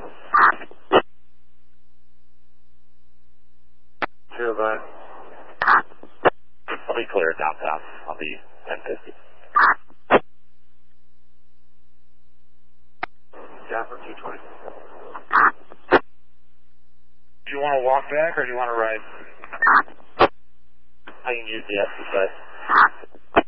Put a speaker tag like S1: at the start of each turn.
S1: Sure, bud.
S2: I'll be clear downtown. I'll be 1050.
S1: Jasper 220.
S2: Do you want to walk back or do you want to ride? I can use the exercise.